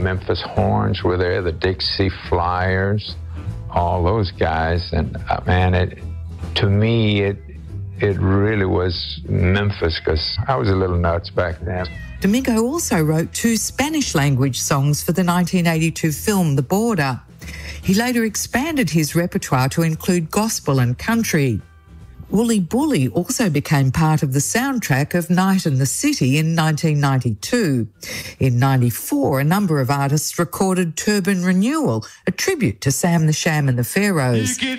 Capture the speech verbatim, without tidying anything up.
Memphis Horns were there, the Dixie Flyers, all those guys. And uh, man, it to me, it it really was Memphis, because I was a little nuts back then. Domingo also wrote two Spanish-language songs for the nineteen eighty-two film The Border. He later expanded his repertoire to include gospel and country. Wooly Bully also became part of the soundtrack of Night in the City in nineteen ninety-two. In ninety-four, a number of artists recorded Turban Renewal, a tribute to Sam the Sham and the Pharaohs.